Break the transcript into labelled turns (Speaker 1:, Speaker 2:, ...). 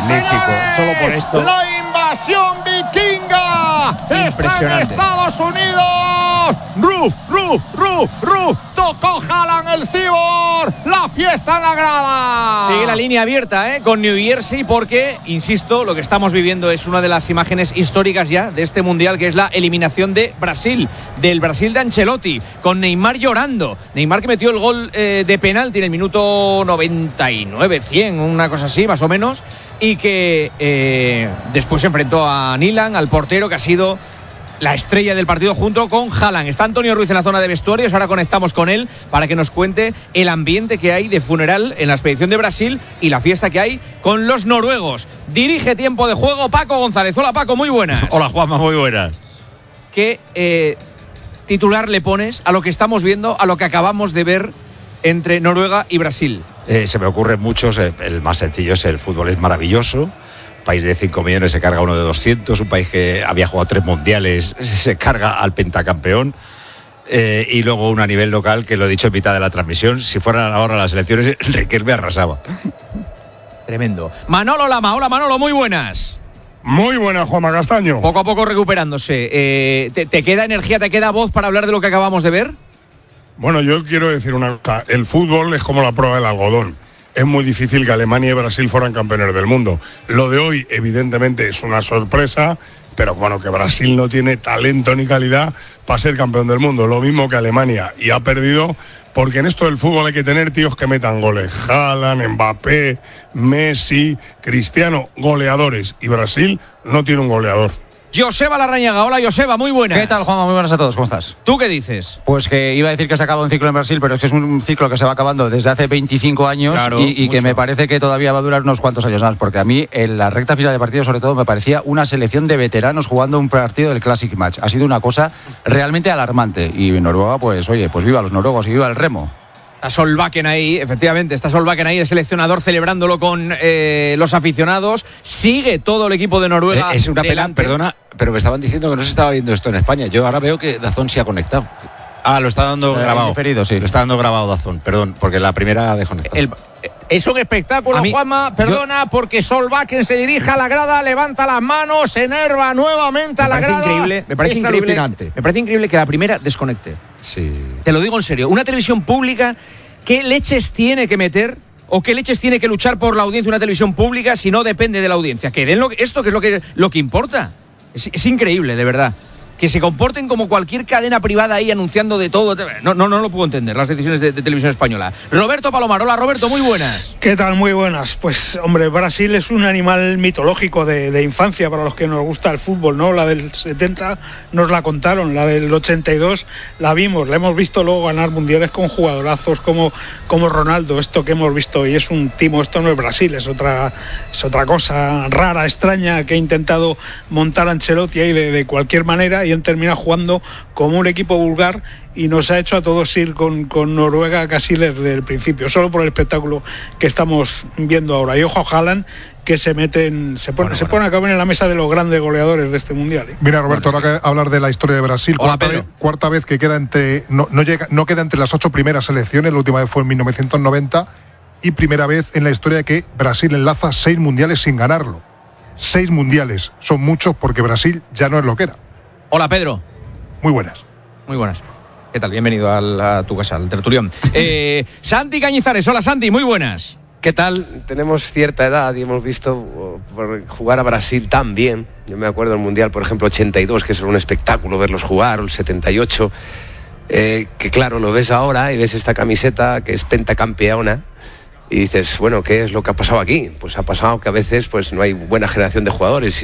Speaker 1: magnífico. Solo por esto.
Speaker 2: La invasión vikinga está en Estados Unidos. Tocó Haaland el cibor. La fiesta en la grada.
Speaker 3: Sigue la línea abierta, con New Jersey, porque, insisto, lo que estamos viviendo es una de las imágenes históricas ya de este mundial, que es la eliminación de Brasil, del Brasil de Ancelotti, con Neymar llorando. Neymar, que metió el gol de penalti en el minuto 99, 100, una cosa así, más o menos, y que después se enfrentó a Nyland, al portero, que ha sido la estrella del partido junto con Haaland. Está Antonio Ruiz en la zona de vestuarios. Ahora conectamos con él para que nos cuente el ambiente que hay de funeral en la expedición de Brasil y la fiesta que hay con los noruegos. Dirige Tiempo de Juego Paco González. Hola, Paco, muy buenas.
Speaker 1: Hola, Juanma, muy buenas.
Speaker 3: ¿Qué titular le pones a lo que estamos viendo, a lo que acabamos de ver entre Noruega y Brasil?
Speaker 1: Se me ocurren muchos. El más sencillo es: el fútbol es maravilloso. País de 5 millones se carga uno de 200, un país que había jugado 3 mundiales se carga al pentacampeón, y luego uno a nivel local, que lo he dicho en mitad de la transmisión: si fueran ahora las elecciones, Riquelme arrasaba.
Speaker 3: Tremendo. Manolo Lama. Hola, Manolo, muy buenas.
Speaker 4: Muy buena, Juanma Castaño.
Speaker 3: Poco a poco recuperándose. ¿Te queda energía, te queda voz para hablar de lo que acabamos de ver?
Speaker 4: Bueno, yo quiero decir una cosa: el fútbol es como la prueba del algodón. Es muy difícil que Alemania y Brasil fueran campeones del mundo. Lo de hoy, evidentemente, es una sorpresa, pero bueno, que Brasil no tiene talento ni calidad para ser campeón del mundo. Lo mismo que Alemania, y ha perdido porque en esto del fútbol hay que tener tíos que metan goles. Haaland, Mbappé, Messi, Cristiano, goleadores. Y Brasil no tiene un goleador.
Speaker 3: Joseba Larrañaga. Hola, Joseba, muy buenas.
Speaker 5: ¿Qué tal, Juanma? Muy buenas a todos, ¿cómo estás?
Speaker 3: ¿Tú qué dices?
Speaker 5: Pues que iba a decir que se acaba un ciclo en Brasil, pero es que es un ciclo que se va acabando desde hace 25 años, claro, y que me parece que todavía va a durar unos cuantos años más, porque a mí en la recta final de partido, sobre todo, me parecía una selección de veteranos jugando un partido del Classic Match. Ha sido una cosa realmente alarmante, y Noruega, pues oye, pues viva los noruegos y viva el remo.
Speaker 3: Está Solbakken ahí, efectivamente, está Solbakken ahí, el seleccionador, celebrándolo con los aficionados. Sigue todo el equipo de Noruega.
Speaker 1: Es una pena, perdona, pero me estaban diciendo que no se estaba viendo esto en España. Yo ahora veo que DAZN se ha conectado. Lo está dando grabado.
Speaker 5: Diferido, sí.
Speaker 1: Lo está dando grabado DAZN, perdón, porque la primera ha desconectado.
Speaker 2: Es un espectáculo, Juanma, perdona, porque Solbakken se dirige a la grada, levanta las manos, se enerva nuevamente a la grada.
Speaker 3: Me parece increíble que la primera desconecte.
Speaker 1: Sí.
Speaker 3: Te lo digo en serio. Una televisión pública, ¿qué leches tiene que meter o qué leches tiene que luchar por la audiencia de una televisión pública si no depende de la audiencia? Que den esto, que es lo que importa. Es increíble, de verdad. Que se comporten como cualquier cadena privada ahí anunciando de todo. No lo puedo entender, las decisiones de televisión española. Roberto Palomar. Hola, Roberto, muy buenas.
Speaker 6: ¿Qué tal? Muy buenas. Pues, hombre, Brasil es un animal mitológico de infancia para los que nos gusta el fútbol, ¿no? La del 70 nos la contaron, la del 82 la vimos, la hemos visto luego ganar mundiales con jugadorazos como Ronaldo. Esto que hemos visto hoy es un timo, esto no es Brasil, es otra cosa rara, extraña, que ha intentado montar Ancelotti ahí de cualquier manera, y han terminado jugando como un equipo vulgar, y nos ha hecho a todos ir con Noruega casi desde el principio, solo por el espectáculo que estamos viendo ahora. Y ojo a Haaland, que se pone a caber en la mesa de los grandes goleadores de este mundial.
Speaker 7: Mira, Roberto, ahora que hablar de la historia de Brasil, cuarta vez que queda no queda entre las 8 primeras selecciones. La última vez fue en 1990, y primera vez en la historia de que Brasil enlaza 6 mundiales sin ganarlo. 6 mundiales son muchos, porque Brasil ya no es lo que era.
Speaker 3: Hola, Pedro.
Speaker 7: Muy buenas.
Speaker 3: Muy buenas. ¿Qué tal? Bienvenido a tu casa, al tertulión. Santi Cañizares. Hola, Santi, muy buenas.
Speaker 8: ¿Qué tal? Tenemos cierta edad y hemos visto jugar a Brasil tan bien. Yo me acuerdo del Mundial, por ejemplo, 82, que es un espectáculo verlos jugar, o el 78, que claro, lo ves ahora y ves esta camiseta que es pentacampeona y dices, bueno, ¿qué es lo que ha pasado aquí? Pues ha pasado que a veces pues no hay buena generación de jugadores.